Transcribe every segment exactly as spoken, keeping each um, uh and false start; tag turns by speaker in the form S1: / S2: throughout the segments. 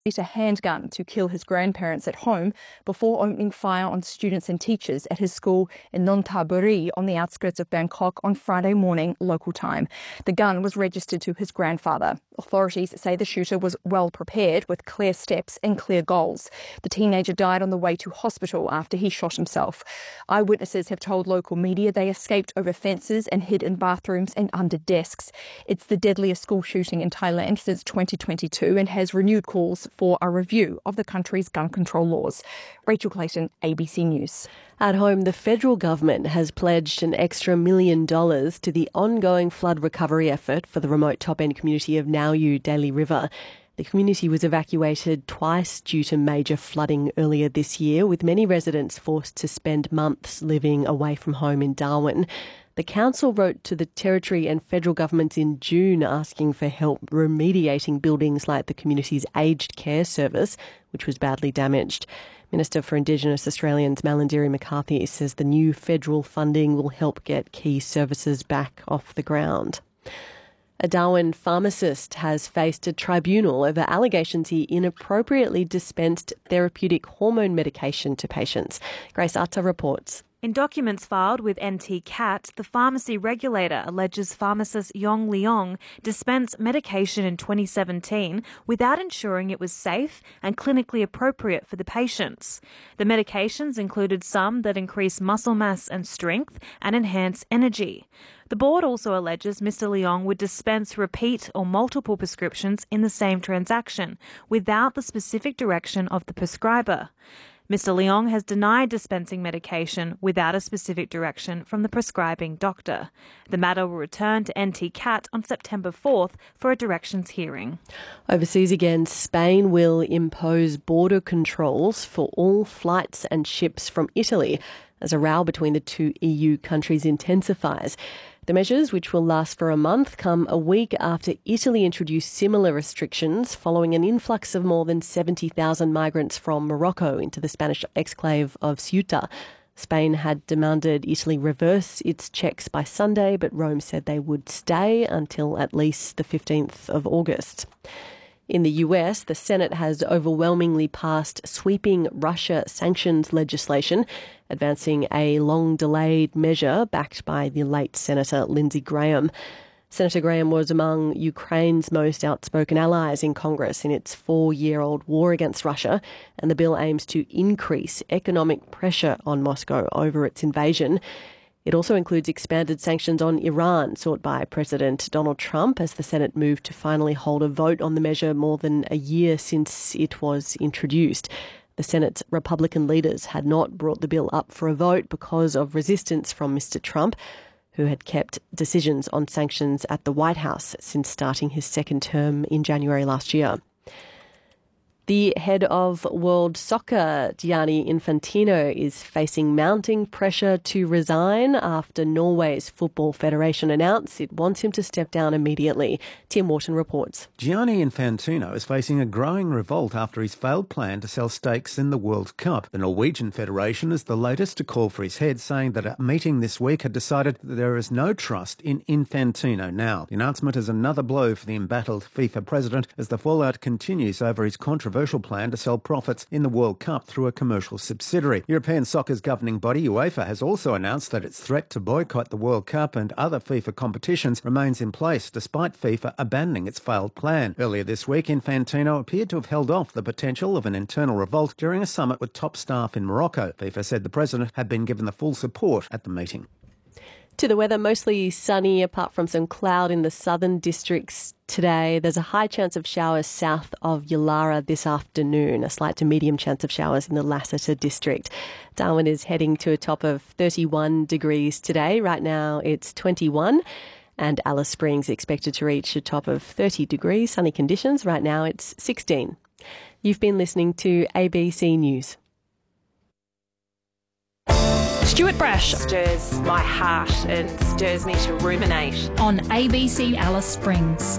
S1: a handgun to kill his grandparents at home before opening fire on students and teachers at his school in Nonthaburi on the outskirts of Bangkok on Friday morning local time. The gun was registered to his grandfather. Authorities say the shooter was well prepared with clear steps and clear goals. The teenager died on the way to hospital after he shot himself. Eyewitnesses have told local media they escaped over fences and hid in bathrooms and under desks. It's the deadliest school shooting in Thailand since twenty twenty-two and has renewed calls for a review of the country's gun control laws. Rachel Clayton, A B C News.
S2: At home, the federal government has pledged an extra million dollars to the ongoing flood recovery effort for the remote top-end community of Nauru Daly River. The community was evacuated twice due to major flooding earlier this year, with many residents forced to spend months living away from home in Darwin. The council wrote to the territory and federal governments in June asking for help remediating buildings like the community's aged care service, which was badly damaged. Minister for Indigenous Australians Malarndirri McCarthy says the new federal funding will help get key services back off the ground. A Darwin pharmacist has faced a tribunal over allegations he inappropriately dispensed therapeutic hormone medication to patients. Grace Atta reports.
S3: In documents filed with N T C A T, the pharmacy regulator alleges pharmacist Yong Leong dispensed medication in twenty seventeen without ensuring it was safe and clinically appropriate for the patients. The medications included some that increase muscle mass and strength and enhance energy. The board also alleges Mister Leong would dispense repeat or multiple prescriptions in the same transaction without the specific direction of the prescriber. Mister Leong has denied dispensing medication without a specific direction from the prescribing doctor. The matter will return to N T C A T on September fourth for a directions hearing.
S2: Overseas again, Spain will impose border controls for all flights and ships from Italy as a row between the two E U countries intensifies. The measures, which will last for a month, come a week after Italy introduced similar restrictions following an influx of more than seventy thousand migrants from Morocco into the Spanish exclave of Ceuta. Spain had demanded Italy reverse its checks by Sunday, but Rome said they would stay until at least the fifteenth of August. In the U S, the Senate has overwhelmingly passed sweeping Russia sanctions legislation, advancing a long-delayed measure backed by the late Senator Lindsey Graham. Senator Graham was among Ukraine's most outspoken allies in Congress in its four-year-old war against Russia, and the bill aims to increase economic pressure on Moscow over its invasion. It also includes expanded sanctions on Iran sought by President Donald Trump as the Senate moved to finally hold a vote on the measure more than a year since it was introduced. The Senate's Republican leaders had not brought the bill up for a vote because of resistance from Mister Trump, who had kept decisions on sanctions at the White House since starting his second term in January last year. The head of World Soccer, Gianni Infantino, is facing mounting pressure to resign after Norway's Football Federation announced it wants him to step down immediately. Tim Wharton reports.
S4: Gianni Infantino is facing a growing revolt after his failed plan to sell stakes in the World Cup. The Norwegian Federation is the latest to call for his head, saying that a meeting this week had decided that there is no trust in Infantino now. The announcement is another blow for the embattled FIFA president as the fallout continues over his controversial plan to sell profits in the World Cup through a commercial subsidiary. European soccer's governing body, UEFA, has also announced that its threat to boycott the World Cup and other FIFA competitions remains in place despite FIFA abandoning its failed plan. Earlier this week, Infantino appeared to have held off the potential of an internal revolt during a summit with top staff in Morocco. FIFA said the president had been given the full support at the meeting.
S2: To the weather, mostly sunny apart from some cloud in the southern districts today. There's a high chance of showers south of Yulara this afternoon, a slight to medium chance of showers in the Lassiter district. Darwin is heading to a top of thirty-one degrees today. Right now it's twenty-one. And Alice Springs expected to reach a top of thirty degrees, sunny conditions. Right now it's sixteen. You've been listening to A B C News.
S5: Stuart Brash
S6: stirs my heart and stirs me to ruminate.
S5: On A B C Alice Springs.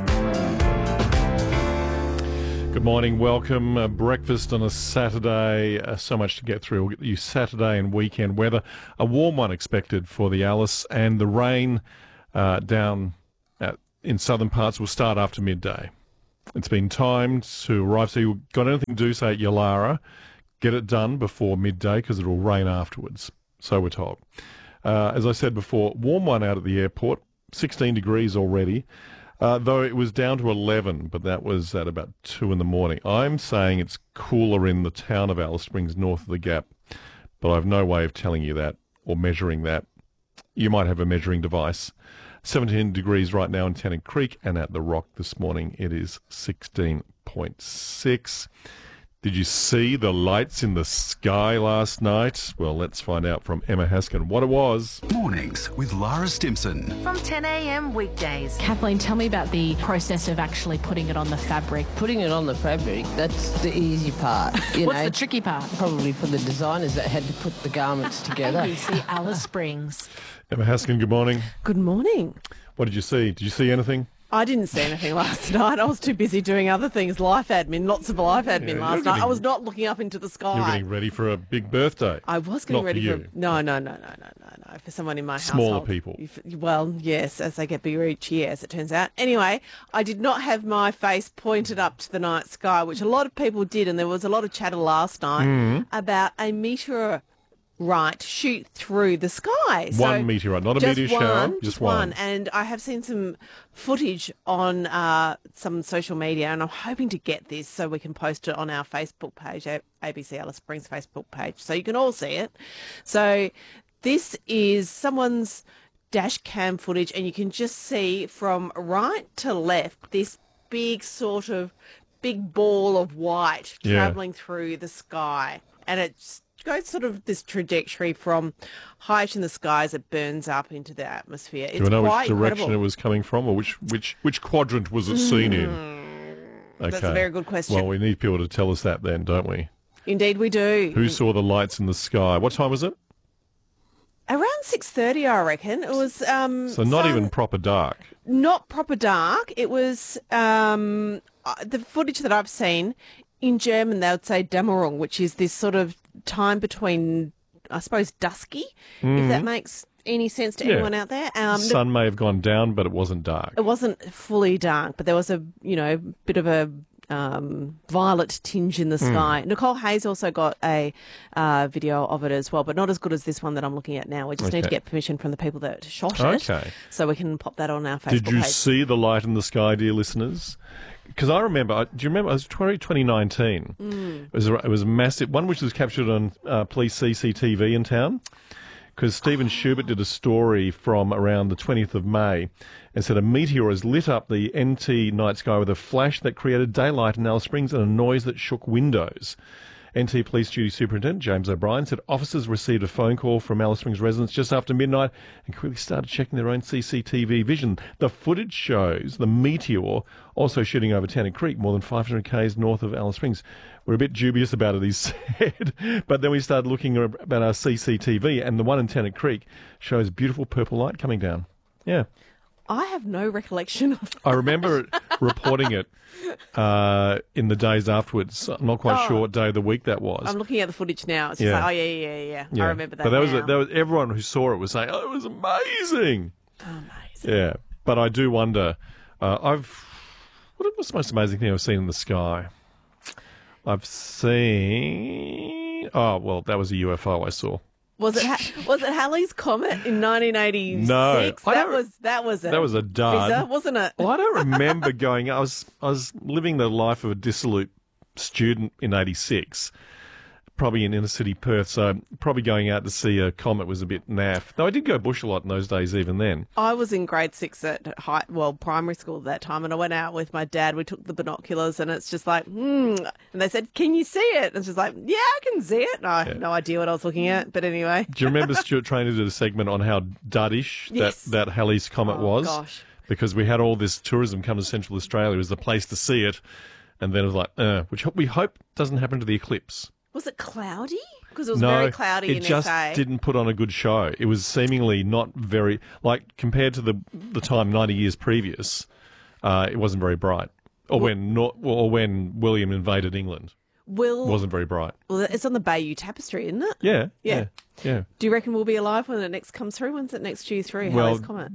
S7: Good morning, welcome. Uh, breakfast on a Saturday. Uh, so much to get through. We'll get you Saturday and weekend weather. A warm one expected for the Alice, and the rain uh, down at, in southern parts will start after midday. It's been timed to arrive. So you've got anything to do, say at Yalara, get it done before midday because it will rain afterwards. So we're told. Uh, as I said before, warm one out at the airport, sixteen degrees already, uh, though it was down to eleven, but that was at about two in the morning. I'm saying it's cooler in the town of Alice Springs, north of the Gap, but I've no way of telling you that or measuring that. You might have a measuring device. seventeen degrees right now in Tennant Creek, and at the Rock this morning it is sixteen point six. Did you see the lights in the sky last night? Well, let's find out from Emma Haskin what it was.
S8: Mornings with Lara Stimson.
S9: From ten a.m. weekdays.
S5: Kathleen, tell me about the process of actually putting it on the fabric.
S10: Putting it on the fabric, that's the easy part. You
S5: What's
S10: know,
S5: the tricky part?
S10: Probably for the designers that had to put the garments together.
S5: A B C Alice Springs.
S7: Emma Haskin, good morning.
S11: Good morning.
S7: What did you see? Did you see anything?
S11: I didn't see anything last night. I was too busy doing other things, life admin, lots of life admin
S7: Yeah,
S11: last
S7: you're
S11: night.
S7: getting-
S11: I was not looking up into the sky.
S7: You're getting ready for a big birthday.
S11: I was getting
S7: Not
S11: ready
S7: for
S11: for,
S7: you.
S11: no, no, no, no, no, no, no. For someone in my
S7: Smaller
S11: household.
S7: people.
S11: If- Well, yes, as they get bigger each year, as it turns out. Anyway, I did not have my face pointed up to the night sky, which a lot of people did, and there was a lot of chatter last night
S7: Mm.
S11: about a meteorite shoot through the sky.
S7: One meteorite, not a
S11: just
S7: meteor
S11: one,
S7: shower,
S11: just
S7: just
S11: one.
S7: one.
S11: And I have seen some footage on uh, some social media, and I'm hoping to get this so we can post it on our Facebook page, A- ABC Alice Springs Facebook page, so you can all see it. So this is someone's dash cam footage, and you can just see from right to left this big sort of big ball of white
S7: Yeah.
S11: travelling through the sky, and it's goes sort of this trajectory from high in the sky as it burns up into the atmosphere. It's
S7: Do we know
S11: quite
S7: which direction
S11: incredible.
S7: it was coming from, or which, which, which quadrant was it seen in? Okay.
S11: That's a very good question.
S7: Well, we need people to tell us that then, don't we?
S11: Indeed we do.
S7: Who saw the lights in the sky? What time was it?
S11: Around six thirty, I reckon. It was... Um,
S7: So not
S11: some-
S7: even proper dark.
S11: Not proper dark. It was... Um, uh, the footage that I've seen, in German they would say Dämmerung, which is this sort of time between, I suppose, dusky, if that makes any sense to
S7: Mm-hmm. Yeah.
S11: anyone out there. Um, the-
S7: Sun may have gone down, but it wasn't dark.
S11: It wasn't fully dark, but there was a, you know, bit of a um, violet tinge in the
S7: Hmm.
S11: sky. Nicole Hayes also got a uh, video of it as well, but not as good as this one that I'm looking at now. We just need to
S7: Okay.
S11: get permission from the people that shot it,
S7: Okay.
S11: so we can pop that on our Facebook
S7: Did you
S11: page.
S7: see the light in the sky, dear listeners? Because I remember, do you remember, it was twenty nineteen.
S11: Mm.
S7: It was a, it was a massive, one which was captured on uh, police C C T V in town. Because Stephen Schubert did a story from around the twentieth of May and said a meteor has lit up the N T night sky with a flash that created daylight in Alice Springs and a noise that shook windows. N T Police Duty Superintendent James O'Brien said officers received a phone call from Alice Springs residents just after midnight and quickly started checking their own C C T V vision. The footage shows the meteor also shooting over Tennant Creek, more than five hundred kays north of Alice Springs. We're a bit dubious about it, he said. But then we started looking about our C C T V, and the one in Tennant Creek shows beautiful purple light coming down. Yeah.
S11: I have no recollection of
S7: I remember reporting it uh, in the days afterwards. I'm not quite
S11: Oh.
S7: sure what day of the week that was.
S11: I'm looking at the footage now. It's just
S7: Yeah.
S11: like, oh, yeah, yeah, yeah, yeah.
S7: Yeah.
S11: I remember that
S7: But that was,
S11: now.
S7: a, that was everyone who saw it was saying, "Oh, it was amazing."
S11: Amazing.
S7: Yeah, but I do wonder. Uh, I've what was the most amazing thing I've seen in the sky? I've seen. Oh well, that was a U F O I saw.
S11: Was it ha- was it Halley's Comet in nineteen eighty-six?
S7: No, I
S11: that
S7: don't-
S11: was that was a
S7: That was a dud,
S11: fizzer, wasn't it?
S7: Well, I don't remember going. I was I was living the life of a dissolute student in eighty-six, probably in inner city Perth. So probably going out to see a comet was a bit naff. Though I did go bush a lot in those days, even then.
S11: I was in grade six at high, well, primary school at that time, and I went out with my dad. We took the binoculars, and it's just like, hmm. And they said, "Can you see it?" And it's just like, "Yeah, I can see it." And I have no idea what I was looking at, but anyway.
S7: Do you remember Stuart Traynor did a segment on how duddish
S11: Yes.
S7: that, that Halley's Comet
S11: Oh,
S7: was?
S11: gosh.
S7: Because we had all this tourism come to Central Australia. It was the place to see it. And then it was like, uh, which we hope doesn't happen to the eclipse.
S11: Was it cloudy? Because it was
S7: no,
S11: very cloudy
S7: it
S11: in
S7: just
S11: S A.
S7: didn't put on a good show. It was seemingly not very, like, compared to the the time ninety years previous, uh, it wasn't very bright. Or when not, or when William invaded England.
S11: Will
S7: It wasn't very bright.
S11: Well, it's on the Bayeux Tapestry, isn't it?
S7: Yeah,
S11: Yeah.
S7: yeah, yeah.
S11: Do you reckon we'll be alive when it next comes through? When's it next due through?
S7: Well,
S11: Halley's Comet.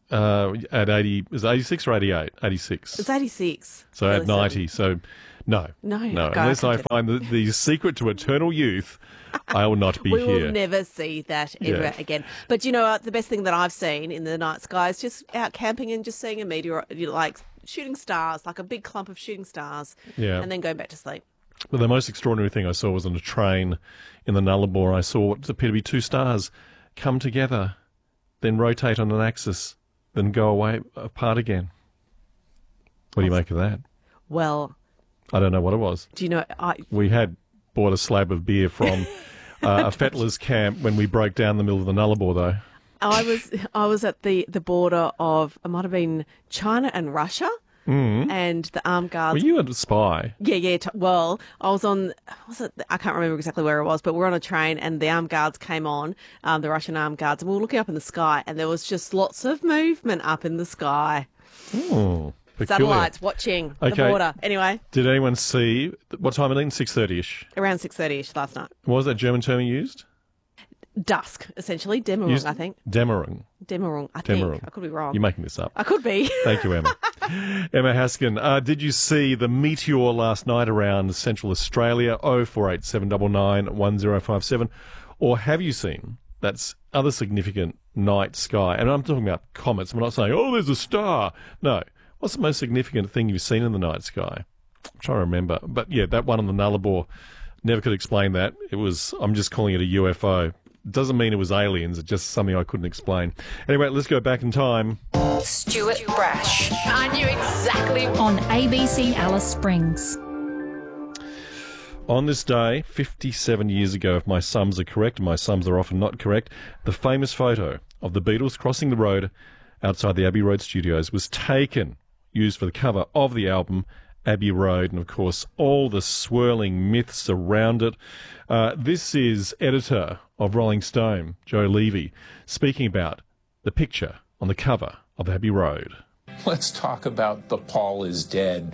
S7: Uh, at eighty, is it eighty-six or eighty-eight? eighty-six.
S11: It's eighty-six.
S7: So at ninety, so no.
S11: No,
S7: no.
S11: God,
S7: Unless
S11: I
S7: I
S11: can
S7: find the, the secret to eternal youth, I will not be
S11: we
S7: here.
S11: We will never see that ever
S7: Yeah.
S11: again. But you know what? The best thing that I've seen in the night sky is just out camping and just seeing a meteor, you know, like shooting stars, like a big clump of shooting stars,
S7: Yeah.
S11: and then going back to sleep.
S7: But the most extraordinary thing I saw was on a train in the Nullarbor. I saw what appeared to be two stars come together, then rotate on an axis, then go away apart again. What do you make of that?
S11: Well,
S7: I don't know what it was.
S11: do you know? I
S7: We had bought a slab of beer from uh, a Fettlers camp when we broke down the middle of the Nullarbor, though.
S11: I was I was at the, the border of, it might have been China and Russia,
S7: Mm.
S11: and the armed guards.
S7: Were you a spy?
S11: Yeah, yeah. T- well, I was on, was it, I can't remember exactly where it was, but we're on a train and the armed guards came on, um, the Russian armed guards, and we were looking up in the sky and there was just lots of movement up in the sky.
S7: Oh, peculiar.
S11: Satellites watching the
S7: Okay.
S11: border. Anyway,
S7: Did anyone see, what time it is? six thirty-ish.
S11: around six thirty-ish last night.
S7: What was that German term you used?
S11: Dusk, essentially. Dämmerung,
S7: Used-
S11: I think.
S7: Dämmerung.
S11: Dämmerung, I think.
S7: Dämmerung.
S11: I could be wrong.
S7: You're making this up.
S11: I could be.
S7: Thank you, Emma. Emma Haskin, uh, did you see the meteor last night around Central Australia? oh four eight seven nine nine one oh five seven. Or have you seen that other significant night sky? And I'm talking about comets. I'm not saying, oh, there's a star. No. What's the most significant thing you've seen in the night sky? I'm trying to remember. But yeah, that one on the Nullarbor, never could explain that. It was, I'm just calling it a U F O. Doesn't mean it was aliens. It's just something I couldn't explain. Anyway, let's go back in time.
S9: Stuart Brash. I knew exactly.
S5: On A B C Alice Springs.
S7: On this day, fifty-seven years ago, if my sums are correct, and my sums are often not correct, the famous photo of the Beatles crossing the road outside the Abbey Road studios was taken, used for the cover of the album Abbey Road, and of course all the swirling myths around it. Uh, this is editor of Rolling Stone, Joe Levy, speaking about the picture on the cover of Abbey Road.
S12: Let's talk about the Paul is dead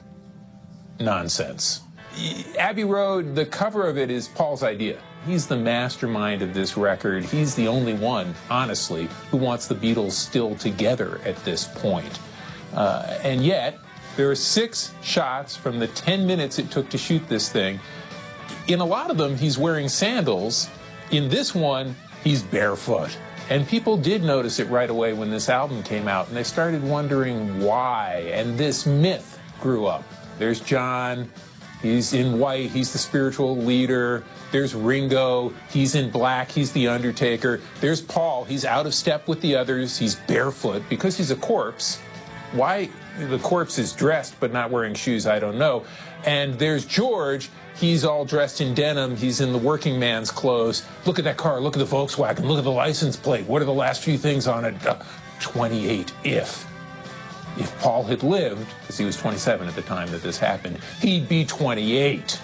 S12: nonsense. Abbey Road, the cover of it is Paul's idea. He's the mastermind of this record. He's the only one, honestly, who wants the Beatles still together at this point. Uh, and yet, there are six shots from the ten minutes it took to shoot this thing. In a lot of them, he's wearing sandals. In this one, he's barefoot. And people did notice it right away when this album came out, and they started wondering why. And this myth grew up. There's John. He's in white. He's the spiritual leader. There's Ringo. He's in black. He's the Undertaker. There's Paul. He's out of step with the others. He's barefoot because he's a corpse. Why the corpse is dressed but not wearing shoes, I don't know. And there's George. He's all dressed in denim. He's in the working man's clothes. Look at that car. Look at the Volkswagen. Look at the license plate. What are the last few things on it? Uh, twenty-eight, if. If Paul had lived, because he was twenty-seven at the time that this happened, he'd be twenty-eight.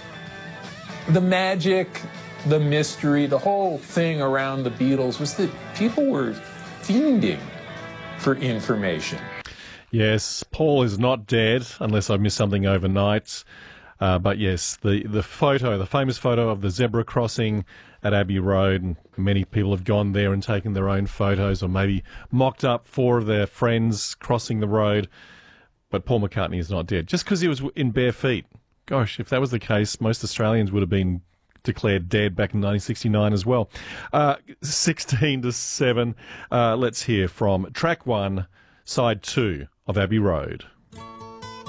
S12: The magic, the mystery, the whole thing around the Beatles was that people were fiending for information.
S7: Yes, Paul is not dead, unless I missed something overnight. Uh, but yes, the, the photo, the famous photo of the zebra crossing at Abbey Road, and many people have gone there and taken their own photos or maybe mocked up four of their friends crossing the road. But Paul McCartney is not dead. Just because he was in bare feet. Gosh, if that was the case, most Australians would have been declared dead back in nineteen sixty-nine as well. Uh, sixteen to seven, uh, let's hear from track one, side two of Abbey Road.